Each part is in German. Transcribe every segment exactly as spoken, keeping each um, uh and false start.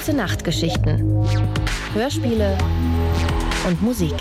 Gute Nachtgeschichten, Hörspiele und Musik.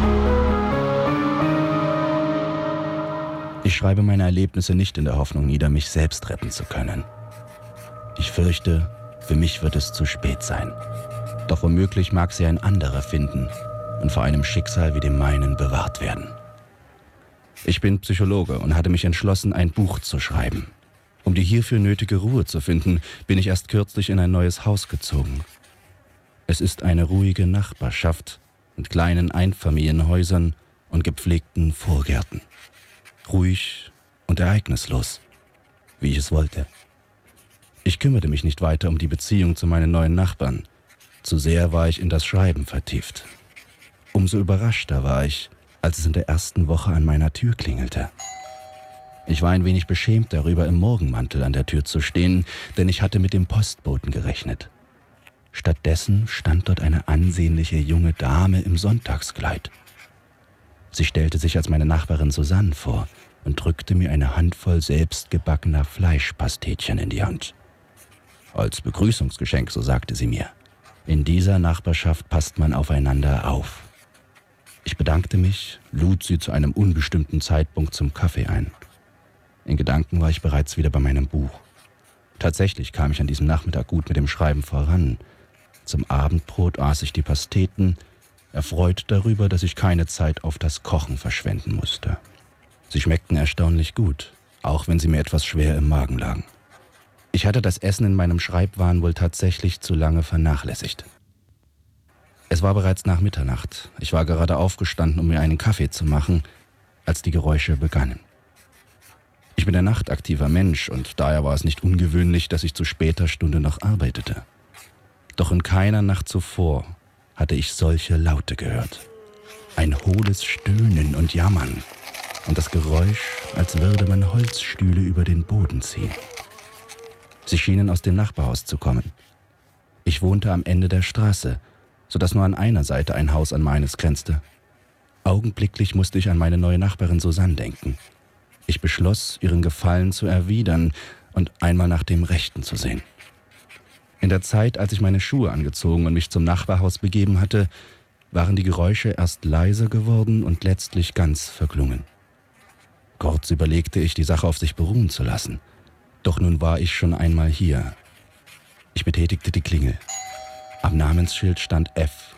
Ich schreibe meine Erlebnisse nicht in der Hoffnung nieder, mich selbst retten zu können. Ich fürchte, für mich wird es zu spät sein. Doch womöglich mag sie ein anderer finden und vor einem Schicksal wie dem meinen bewahrt werden. Ich bin Psychologe und hatte mich entschlossen, ein Buch zu schreiben. Um die hierfür nötige Ruhe zu finden, bin ich erst kürzlich in ein neues Haus gezogen. Es ist eine ruhige Nachbarschaft mit kleinen Einfamilienhäusern und gepflegten Vorgärten. Ruhig und ereignislos, wie ich es wollte. Ich kümmerte mich nicht weiter um die Beziehung zu meinen neuen Nachbarn. Zu sehr war ich in das Schreiben vertieft. Umso überraschter war ich, als es in der ersten Woche an meiner Tür klingelte. Ich war ein wenig beschämt darüber, im Morgenmantel an der Tür zu stehen, denn ich hatte mit dem Postboten gerechnet. Stattdessen stand dort eine ansehnliche junge Dame im Sonntagskleid. Sie stellte sich als meine Nachbarin Susanne vor und drückte mir eine Handvoll selbstgebackener Fleischpastetchen in die Hand. Als Begrüßungsgeschenk, so sagte sie mir. In dieser Nachbarschaft passt man aufeinander auf. Ich bedankte mich, lud sie zu einem unbestimmten Zeitpunkt zum Kaffee ein. In Gedanken war ich bereits wieder bei meinem Buch. Tatsächlich kam ich an diesem Nachmittag gut mit dem Schreiben voran. Zum Abendbrot aß ich die Pasteten, erfreut darüber, dass ich keine Zeit auf das Kochen verschwenden musste. Sie schmeckten erstaunlich gut, auch wenn sie mir etwas schwer im Magen lagen. Ich hatte das Essen in meinem Schreibwahn wohl tatsächlich zu lange vernachlässigt. Es war bereits nach Mitternacht. Ich war gerade aufgestanden, um mir einen Kaffee zu machen, als die Geräusche begannen. Ich bin ein nachtaktiver Mensch und daher war es nicht ungewöhnlich, dass ich zu später Stunde noch arbeitete. Doch in keiner Nacht zuvor hatte ich solche Laute gehört. Ein hohles Stöhnen und Jammern und das Geräusch, als würde man Holzstühle über den Boden ziehen. Sie schienen aus dem Nachbarhaus zu kommen. Ich wohnte am Ende der Straße, sodass nur an einer Seite ein Haus an meines grenzte. Augenblicklich musste ich an meine neue Nachbarin Susanne denken. Ich beschloss, ihren Gefallen zu erwidern und einmal nach dem Rechten zu sehen. In der Zeit, als ich meine Schuhe angezogen und mich zum Nachbarhaus begeben hatte, waren die Geräusche erst leiser geworden und letztlich ganz verklungen. Kurz überlegte ich, die Sache auf sich beruhen zu lassen. Doch nun war ich schon einmal hier. Ich betätigte die Klingel. Am Namensschild stand F